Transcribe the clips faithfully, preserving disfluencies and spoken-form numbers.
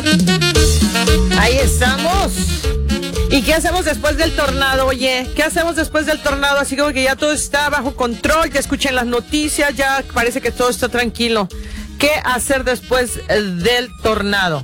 Ahí estamos. ¿Y qué hacemos después del tornado? Oye, ¿qué hacemos después del tornado? Así como que ya todo está bajo control, ya escuchen las noticias, ya parece que todo está tranquilo. ¿Qué hacer después del tornado?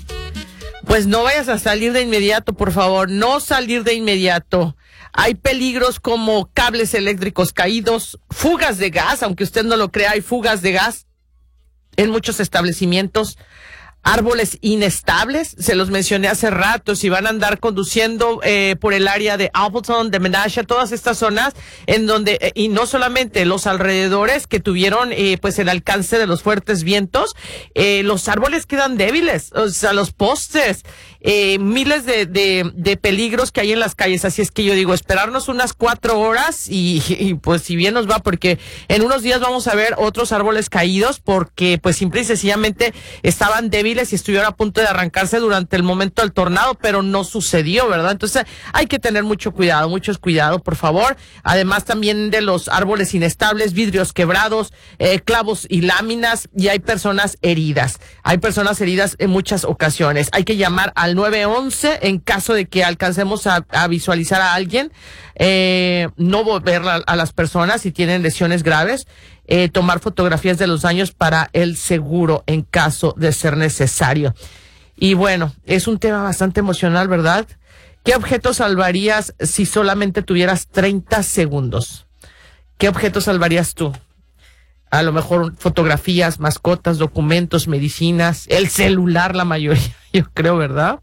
Pues no vayas a salir de inmediato, por favor, no salir de inmediato. Hay peligros como cables eléctricos caídos, fugas de gas, aunque usted no lo crea, hay fugas de gas en muchos establecimientos. Árboles inestables, se los mencioné hace rato, si van a andar conduciendo eh, por el área de Appleton, de Menasha, todas estas zonas en donde, eh, y no solamente los alrededores que tuvieron eh, pues el alcance de los fuertes vientos, eh, los árboles quedan débiles, o sea, los postes, eh, miles de, de, de peligros que hay en las calles, así es que yo digo, esperarnos unas cuatro horas y, y pues si bien nos va, porque en unos días vamos a ver otros árboles caídos, porque pues simple y sencillamente estaban débiles y estuvieron a punto de arrancarse durante el momento del tornado, pero no sucedió, ¿verdad? Entonces hay que tener mucho cuidado, mucho cuidado, por favor. Además también de los árboles inestables, vidrios quebrados, eh, clavos y láminas, y hay personas heridas. Hay personas heridas en muchas ocasiones. Hay que llamar al nueve once en caso de que alcancemos a, a visualizar a alguien, eh, no volver a, a las personas si tienen lesiones graves. Eh, tomar fotografías de los daños para el seguro en caso de ser necesario. Y bueno, es un tema bastante emocional, ¿verdad? ¿Qué objeto salvarías si solamente tuvieras treinta segundos? ¿Qué objeto salvarías tú? A lo mejor fotografías, mascotas, documentos, medicinas, el celular, la mayoría, yo creo, ¿verdad?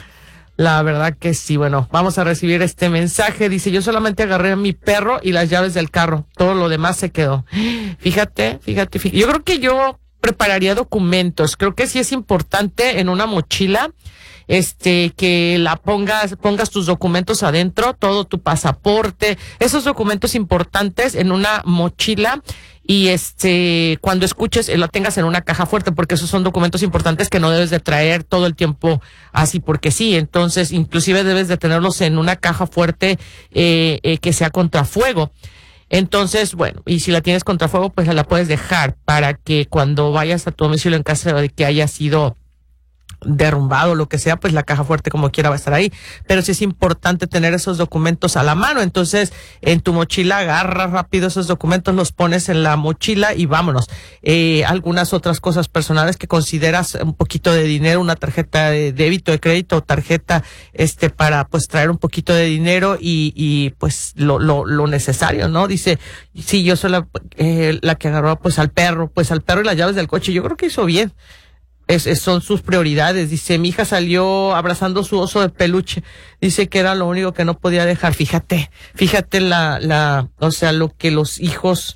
La verdad que sí. Bueno, vamos a recibir este mensaje. Dice, yo solamente agarré a mi perro y las llaves del carro. Todo lo demás se quedó. Fíjate, fíjate, fíjate. Yo creo que yo prepararía documentos. Creo que sí es importante en una mochila, este, que la pongas, pongas tus documentos adentro, todo tu pasaporte, esos documentos importantes en una mochila. Y este, cuando escuches, eh, lo tengas en una caja fuerte, porque esos son documentos importantes que no debes de traer todo el tiempo así porque sí. Entonces, inclusive debes de tenerlos en una caja fuerte eh, eh, que sea contrafuego. Entonces, bueno, y si la tienes contrafuego, pues la puedes dejar para que cuando vayas a tu domicilio en caso de que haya sido derrumbado, lo que sea, pues la caja fuerte como quiera va a estar ahí, pero sí es importante tener esos documentos a la mano. Entonces en tu mochila agarra rápido esos documentos, los pones en la mochila y vámonos. Eh, algunas otras cosas personales que consideras, un poquito de dinero, una tarjeta de débito, de crédito, tarjeta este para pues traer un poquito de dinero y, y pues lo, lo, lo necesario, ¿no? Dice, sí, yo soy la, eh, la que agarró pues al perro, pues al perro y las llaves del coche. Yo creo que hizo bien. Es, es, son sus prioridades. Dice, mi hija salió abrazando su oso de peluche. Dice que era lo único que no podía dejar. Fíjate, fíjate la, la, o sea, lo que los hijos,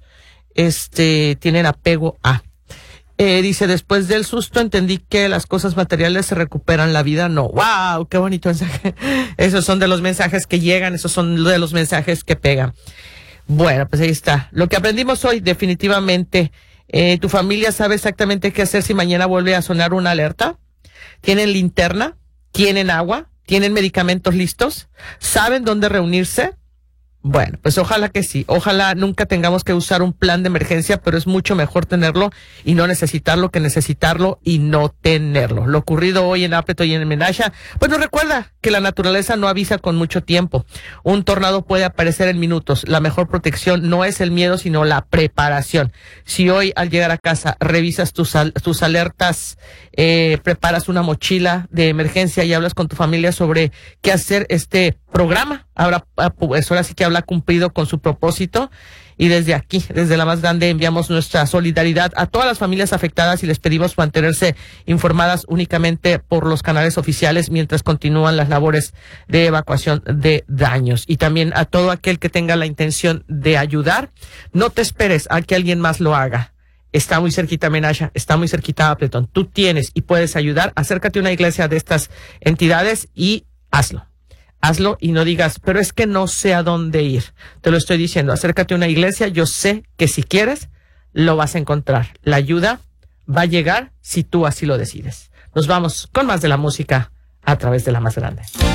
este, tienen apego a. Eh, dice, después del susto entendí que las cosas materiales se recuperan, la vida no. ¡Wow! ¡Qué bonito mensaje! Esos son de los mensajes que llegan, esos son de los mensajes que pegan. Bueno, pues ahí está. Lo que aprendimos hoy, definitivamente. Eh, ¿Tu familia sabe exactamente qué hacer si mañana vuelve a sonar una alerta? ¿Tienen linterna? ¿Tienen agua? ¿Tienen medicamentos listos? ¿Saben dónde reunirse? Bueno, pues ojalá que sí. Ojalá nunca tengamos que usar un plan de emergencia, pero es mucho mejor tenerlo y no necesitarlo que necesitarlo y no tenerlo. Lo ocurrido hoy en Appleton y en Menasha, pues nos recuerda que la naturaleza no avisa con mucho tiempo. Un tornado puede aparecer en minutos. La mejor protección no es el miedo, sino la preparación. Si hoy al llegar a casa revisas tus, al, tus alertas, eh, preparas una mochila de emergencia y hablas con tu familia sobre qué hacer, este programa ahora pues ahora sí que habla cumplido con su propósito. Y desde aquí, desde la más grande, enviamos nuestra solidaridad a todas las familias afectadas y les pedimos mantenerse informadas únicamente por los canales oficiales mientras continúan las labores de evacuación de daños. Y también a todo aquel que tenga la intención de ayudar, no te esperes a que alguien más lo haga. Está muy cerquita Menasha, está muy cerquita Appleton. Tú tienes y puedes ayudar. Acércate a una iglesia de estas entidades y hazlo. Hazlo y no digas, pero es que no sé a dónde ir. Te lo estoy diciendo, acércate a una iglesia. Yo sé que si quieres, lo vas a encontrar. La ayuda va a llegar si tú así lo decides. Nos vamos con más de la música a través de la más grande.